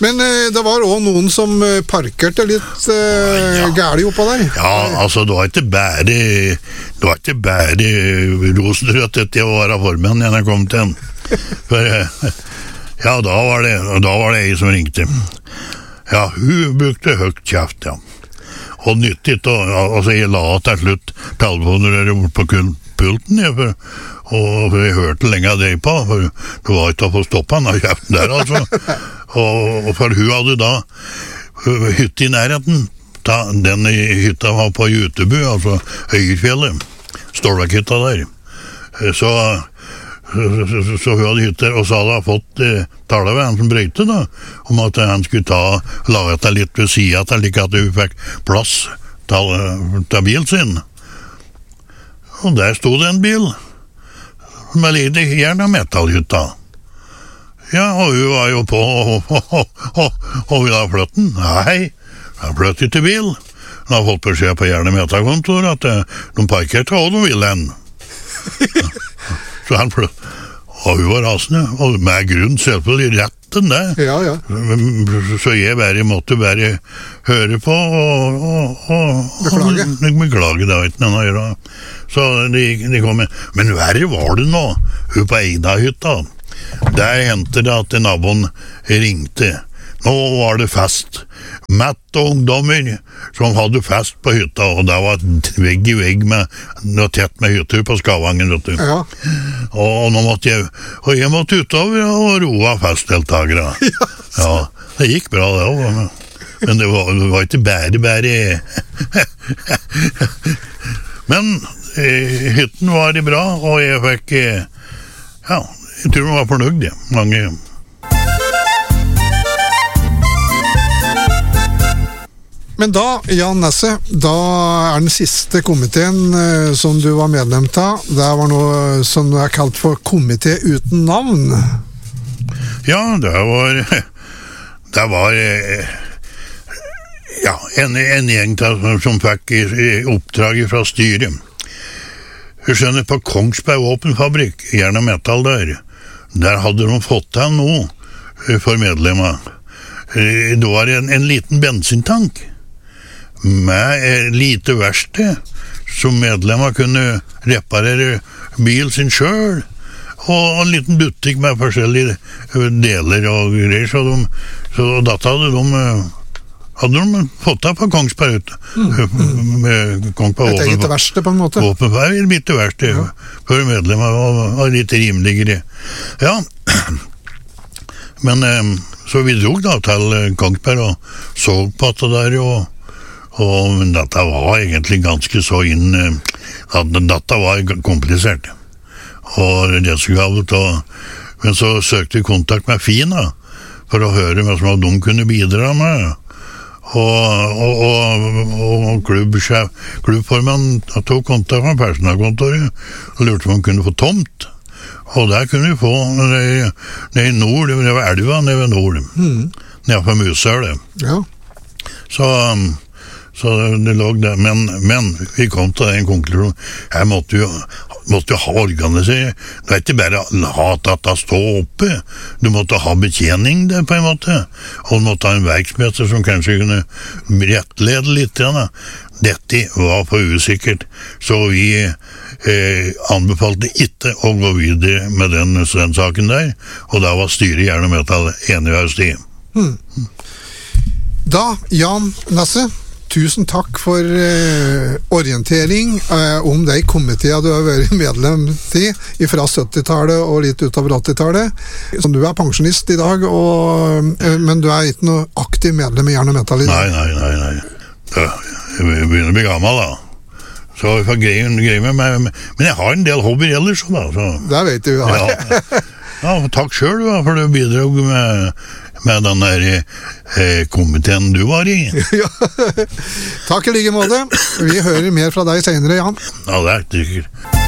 Men det var også noen som parkerte litt gærlig oppå der. Ja, altså, det var ikke bare rosenrødt etter å være formann når jeg kom til den. For, ja, da var det jeg som ringte. Ja, hun brukte høyt kjeft, ja. Og nyttigt, altså, jeg la til slutt telefoner bort på pulten, ja, for jeg hørte lenge av deg på, for det var ikke å få stoppet han av kjeften der, altså. Og for hun hadde da hytte i nærheten, den hytta var på Jutebu, altså Øyerfjellet, Stålvekkhytta der. Så hun hadde hytter, og så hadde hun fått tale ved han som brøyte da, om at han skulle lage det litt ved siden, slik at hun fikk plass til bilen sin. Og der stod det en bil med litt jern av metallhytta. Ja, og hun var jo på og ville ha flytt den. Nei, han flytt ikke bil. Han har fått beskjed på jern- og metallkontor at de parkerte og de ville den. Så han flytt. Og hun var rasende, og med grunn selvfølgelig retten det. Ja. Så jeg måtte bare høre på og beklage det, ikke noe å gjøre. Så de kom med. Men verre var det nå, hun på Eida-hytta. Der hentet det at naboen ringte. Nå var det fest. Mett og ungdommer som hadde fest på hytta, og det var vegg i vegg med noe tett med hytter på Skavangen, vet du. Ja. Og nå måtte jeg måtte utover og roe festdeltagere. Ja, det gikk bra det også, men det var ikke bare. Men hytten var bra, og jeg fikk, ja, jeg tror de var fornøyd, mange. Men da, Jan Nesse, da den siste komiteen som du var medlem av, det var noe som er kalt for komité uten navn. Ja, det var ja, en gjeng som fikk oppdrag fra styret. Jeg skjønner, på Kongsberg Våpenfabrikk, jern og metall der hadde de fått til noe for medlemmer. Det var en liten bensintank med lite verksted som medlemmer kunne reparere bil sin selv, og en liten butikk med forskjellige deler og greier, så dette hadde de fått av på Kongsberg med Kongsberg et eget verksted på en måte. Et bitte verksted for medlemmer og litt rimeligere. Ja, men så vi drog da til Kongsberg og så på det der, og dette var egentlig ganske så dette var komplisert og redskapet, men så søkte vi kontakt med Fina for å høre hva som de kunne bidra med, og klubbformann tok kontakt med personalkontoret og lurte om han kunne få tomt, og der kunne vi få nede i nord, det var elva nede ved nord, nede på Musølet. Ja. Så det lå der, men vi kom til den konklusjonen, her måtte jo ha organisert, det er ikke bare ha dette stå oppe, du måtte ha betjening der på en måte, og du måtte ha en verksmester som kanskje kunne rettlede litt. Dette var for usikkert, så vi anbefalte ikke å gå videre med den saken der, og da var styret gjerne med til enig av sted. Da, Jan Nesse, tusen takk for orientering om de komiteer du har vært medlem til fra 70-tallet og litt utover 80-tallet. Så du er pensjonist i dag, men du er ikke noe aktiv medlem i jern og metall i dag? Nei. Jeg begynner å bli gammel da. Så jeg får greie med meg, men jeg har en del hobbyer ellers da. Så. Det vet du, ja. Ja, takk selv da, for du bidrog med den der komiteen du var i. Ja. Takk i like måte. Vi hører mer fra deg senere, Jan. Ja, det er sikkert.